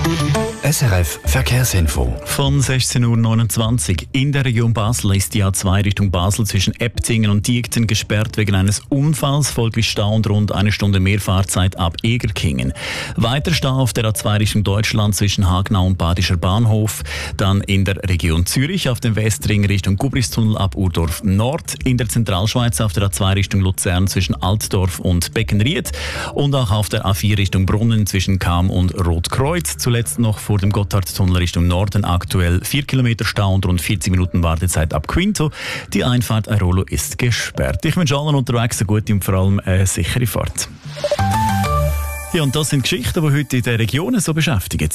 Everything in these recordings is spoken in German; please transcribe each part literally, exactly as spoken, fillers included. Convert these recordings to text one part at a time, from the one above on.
S R F Verkehrsinfo. Von sechzehn Uhr neunundzwanzig. In der Region Basel ist die A zwei Richtung Basel zwischen Eptingen und Diekten gesperrt wegen eines Unfalls. Folglich Stau und rund eine Stunde mehr Fahrzeit ab Egerkingen. Weiter Stau auf der A zwei Richtung Deutschland zwischen Hagenau und Badischer Bahnhof. Dann in der Region Zürich auf dem Westring Richtung Gubristunnel ab Urdorf Nord. In der Zentralschweiz auf der A zwei Richtung Luzern zwischen Altdorf und Beckenried. Und auch auf der A vier Richtung Brunnen zwischen Cham und Rotkreuz. Zuletzt noch vor dem Gotthardtunnel Richtung Norden aktuell vier Kilometer Stau und rund vierzig Minuten Wartezeit ab Quinto. Die Einfahrt Airolo ist gesperrt. Ich wünsche allen unterwegs eine gute und vor allem eine sichere Fahrt. Ja, und das sind Geschichten, die heute in den Regionen so beschäftigen.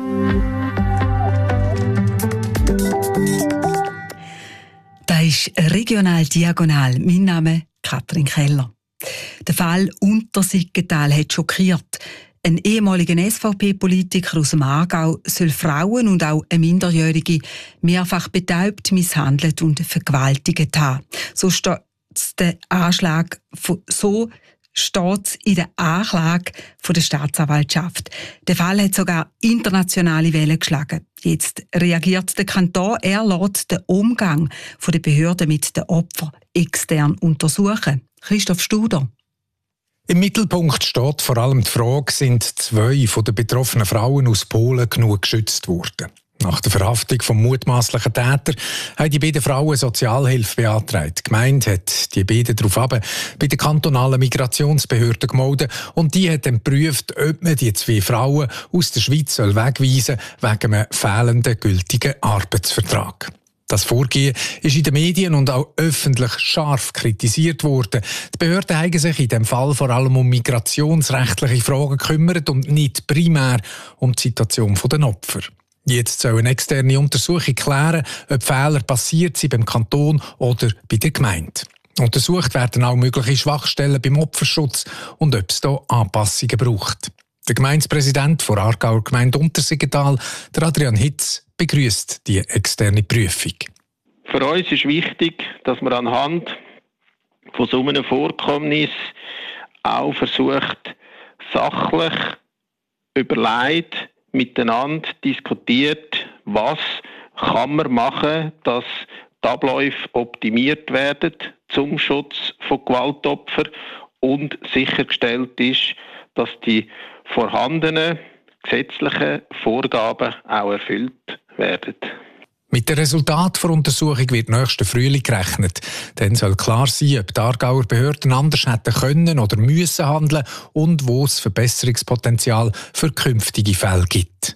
Das ist regional diagonal. Mein Name ist Katrin Keller. Der Fall Untersiggenthal hat schockiert. Ein ehemaliger S V P-Politiker aus dem Aargau soll Frauen und auch eine Minderjährige mehrfach betäubt, misshandelt und vergewaltigt haben. So steht der Anschlag, so steht in der Anklage der Staatsanwaltschaft. Der Fall hat sogar internationale Wellen geschlagen. Jetzt reagiert der Kanton, er lässt den Umgang der Behörden mit den Opfern extern untersuchen. Christoph Studer. Im Mittelpunkt steht vor allem die Frage, sind zwei von den betroffenen Frauen aus Polen genug geschützt worden? Nach der Verhaftung vom mutmaßlichen Täter haben die beiden Frauen Sozialhilfe beantragt. Die Gemeinde hat die beiden daraufhin bei der kantonalen Migrationsbehörde gemeldet und die hat dann geprüft, ob man die zwei Frauen aus der Schweiz wegweisen soll wegen einem fehlenden gültigen Arbeitsvertrag. Das Vorgehen ist in den Medien und auch öffentlich scharf kritisiert worden. Die Behörden haben sich in diesem Fall vor allem um migrationsrechtliche Fragen gekümmert und nicht primär um die Situation der Opfer. Jetzt soll eine externe Untersuchung klären, ob Fehler passiert sind beim Kanton oder bei der Gemeinde. Untersucht werden auch mögliche Schwachstellen beim Opferschutz und ob es hier Anpassungen braucht. Der Gemeindepräsident der Aargauer Gemeinde Untersiggenthal, der Adrian Hitz, begrüßt die externe Prüfung. Für uns ist wichtig, dass man anhand von so einem Vorkommnis auch versucht, sachlich überlegt, miteinander diskutiert, was kann man machen, dass die Abläufe optimiert werden zum Schutz von Gewaltopfern und sichergestellt ist, dass die vorhandenen gesetzlichen Vorgaben auch erfüllt werden. Mit dem Resultat der Untersuchung wird nächsten Frühling gerechnet. Dann soll klar sein, ob die Aargauer Behörden anders hätten können oder müssen handeln und wo es Verbesserungspotenzial für künftige Fälle gibt.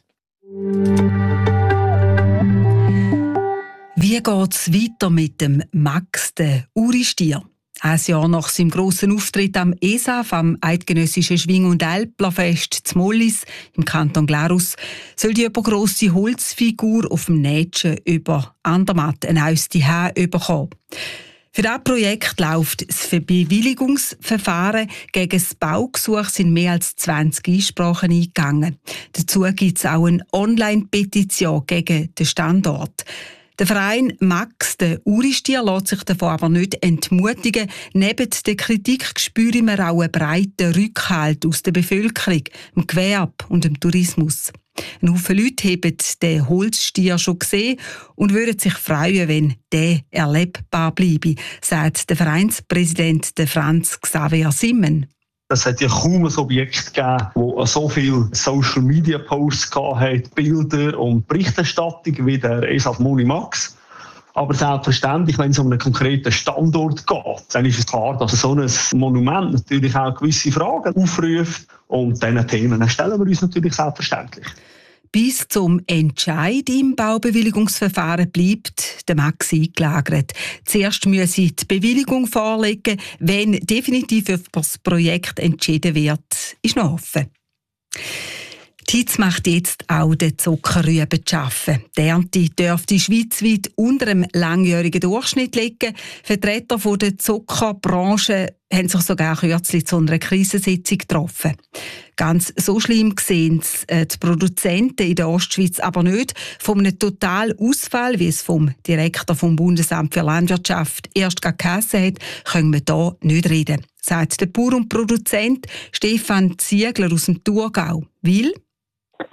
Wie geht es weiter mit dem Max, den Uristier? Ein Jahr nach seinem grossen Auftritt am E S A F, am Eidgenössischen Schwing- und Älplerfest zu Mollis im Kanton Glarus, soll die übergrosse Holzfigur auf dem Nätschen über Andermatt ein neues Zuhause bekommen. Für dieses Projekt läuft das Bewilligungsverfahren. Gegen das Baugesuch sind mehr als zwanzig Einsprachen eingegangen. Dazu gibt es auch eine Online-Petition gegen den Standort. Der Verein Max, der Uristier, lässt sich davon aber nicht entmutigen. Neben der Kritik spüren wir auch einen breiten Rückhalt aus der Bevölkerung, dem Gewerbe und dem Tourismus. Ein Haufen Leute haben den Holzstier schon gesehen und würden sich freuen, wenn der erlebbar bleibe, sagt der Vereinspräsident Franz Xaver Simmen. Es hat ja kaum ein Objekt gegeben, das so viele Social-Media-Posts hatte, Bilder und Berichterstattung wie der E S A F Moni Max. Aber selbstverständlich, wenn es um einen konkreten Standort geht, dann ist es klar, dass so ein Monument natürlich auch gewisse Fragen aufruft. Und diesen Themen stellen wir uns natürlich selbstverständlich. Bis zum Entscheid im Baubewilligungsverfahren bleibt der Max eingelagert. Zuerst müsse die Bewilligung vorlegen. Wenn definitiv über das Projekt entschieden wird, ist noch offen. Die Hitze macht jetzt auch den Zuckerrüben zu arbeiten. Die Ernte dürfte schweizweit unter dem langjährigen Durchschnitt liegen. Vertreter der Zuckerbranche haben sich sogar kürzlich zu einer Krisensitzung getroffen. Ganz so schlimm sehen es die Produzenten in der Ostschweiz aber nicht. Von einem Totalausfall, wie es vom Direktor vom Bundesamt für Landwirtschaft erst geheissen hat, können wir hier nicht reden, sagt der Bauer und Produzent Stefan Ziegler aus dem Thurgau. Weil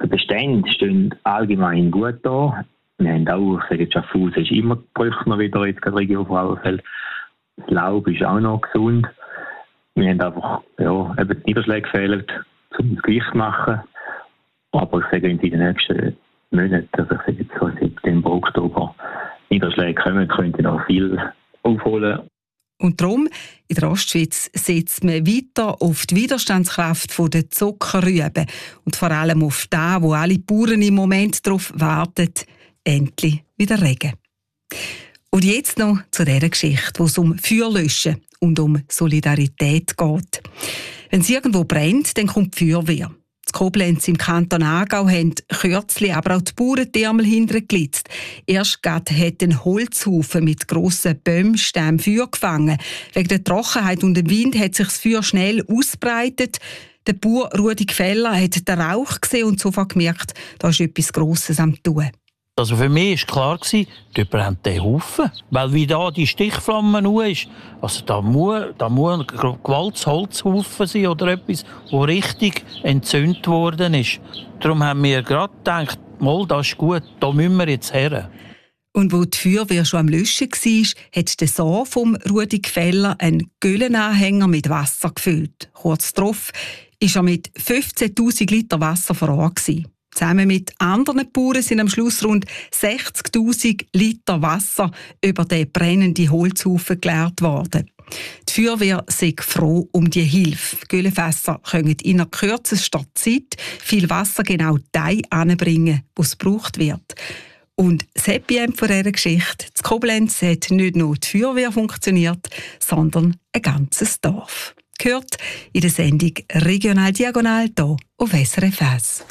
Die Bestände stehen allgemein gut da. Wir haben auch, ich sage jetzt, Schaffhausen ist immer Brüchner wieder jetzt gerade Region Frauenfeld. Das Laub ist auch noch gesund. Wir haben einfach, ja, eben die Niederschläge fehlen, um das Gewicht zu machen. Aber ich sage, in den nächsten Monaten, also ich sage jetzt so September, Oktober, Niederschläge kommen, könnte noch viel aufholen. Und darum, in der Ostschweiz setzt man weiter auf die Widerstandskraft der Zuckerrüben und vor allem auf das, wo alle Bauern im Moment darauf warten, endlich wieder Regen. Und jetzt noch zu dieser Geschichte, wo es um Feuerlöschen und um Solidarität geht. Wenn es irgendwo brennt, dann kommt die Feuerwehr. Die Koblenz im Kanton Aargau haben kürzlich aber auch die Bauern die Ärmel hintergelitzt. Erst gerade hat ein Holzhaufen mit grossen Bäumstämmen Feuer gefangen. Wegen der Trockenheit und dem Wind hat sich das Feuer schnell ausbreitet. Der Bauer Rudi Gfeller hat den Rauch gesehen und sofort gemerkt, da ist etwas Grosses am Tun. Also für mich war klar, dort brennt der Haufen. Weil wie da die Stichflamme nur ist, also da muss, da muss ein gewaltiges Holzhaufen sein oder etwas, das richtig entzündet worden ist. Darum haben wir gerade gedacht, mal, das ist gut, da müssen wir jetzt her. Und wo die Feuerwehr schon am Löschen war, hat der Sohn vom Rudi Gfeller einen Güllenanhänger mit Wasser gefüllt. Kurz darauf war er mit fünfzehntausend Liter Wasser vor Ort. Zusammen mit anderen Bauern sind am Schluss rund sechzigtausend Liter Wasser über den brennenden Holzhaufen geleert worden. Die Feuerwehr sei froh um die Hilfe. Die Güllenfässer können in einer kürzester Zeit viel Wasser genau dahin anbringen, wo es gebraucht wird. Und das Happy End von dieser Geschichte: in Koblenz hat nicht nur die Feuerwehr funktioniert, sondern ein ganzes Dorf. Gehört in der Sendung «Regional Diagonal» hier auf S R F eins.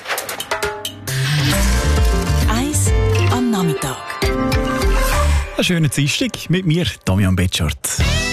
Eins am Nachmittag. Einen schönen Dienstag mit mir, Damian Betschart.